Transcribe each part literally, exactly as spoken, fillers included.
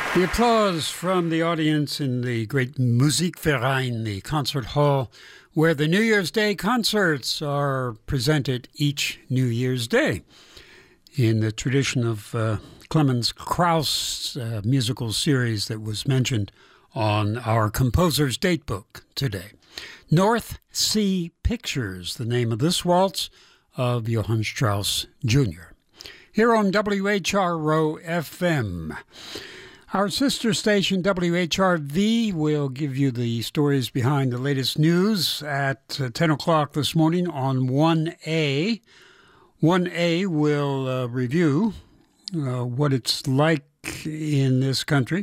The applause from the audience in the great Musikverein, the concert hall, where the New Year's Day concerts are presented each New Year's Day in the tradition of uh, Clemens Krauss uh, musical series that was mentioned on our composer's datebook today. North Sea Pictures, the name of this waltz of Johann Strauss Junior Here on W H R O F M. Our sister station, W H R V, will give you the stories behind the latest news at uh, ten o'clock this morning on one A. one A will uh, review uh, what it's like in this country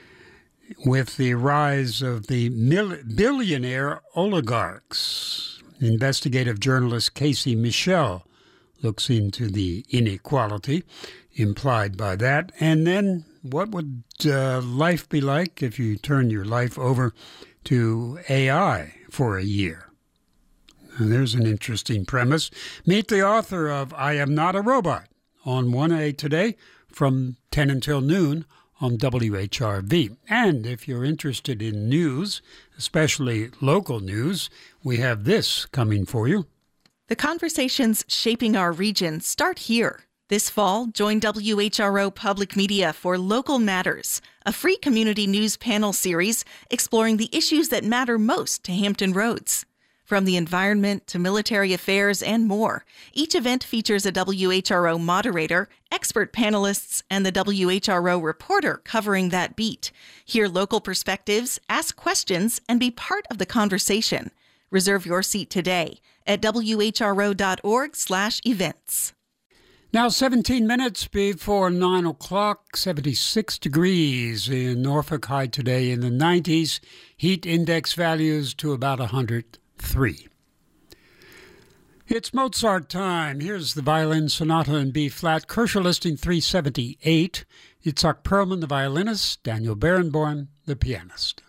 with the rise of the mil- billionaire oligarchs. Investigative journalist Casey Michel looks into the inequality implied by that. And then what would uh, life be like if you turn your life over to A I for a year? And there's an interesting premise. Meet the author of I Am Not a Robot on one A today from ten until noon on W H R V. And if you're interested in news, especially local news, we have this coming for you. The conversations shaping our region start here. This fall, join W H R O Public Media for Local Matters, a free community news panel series exploring the issues that matter most to Hampton Roads. From the environment to military affairs and more, each event features a W H R O moderator, expert panelists, and the W H R O reporter covering that beat. Hear local perspectives, ask questions, and be part of the conversation. Reserve your seat today at W H R O dot org slash events. Now seventeen minutes before nine o'clock, seventy-six degrees in Norfolk, high today in the nineties. Heat index values to about one hundred three. It's Mozart time. Here's the violin sonata in B flat, Kershaw listing three seventy-eight. Itzhak Perlman, the violinist, Daniel Barenboim, the pianist.